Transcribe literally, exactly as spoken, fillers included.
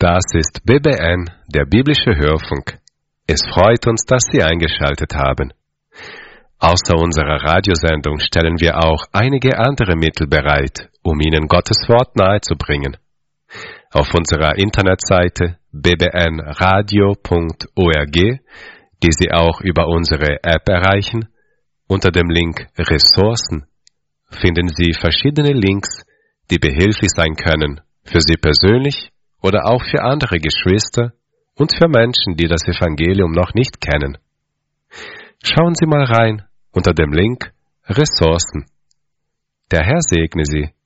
Das ist B B N, der biblische Hörfunk. Es freut uns, dass Sie eingeschaltet haben. Außer unserer Radiosendung stellen wir auch einige andere Mittel bereit, um Ihnen Gottes Wort nahezubringen. Auf unserer Internetseite b b n radio punkt org, die Sie auch über unsere App erreichen, unter dem Link Ressourcen finden Sie verschiedene Links, die behilflich sein können, für Sie persönlich oder auch für andere Geschwister und für Menschen, die das Evangelium noch nicht kennen. Schauen Sie mal rein unter dem Link Ressourcen. Der Herr segne Sie.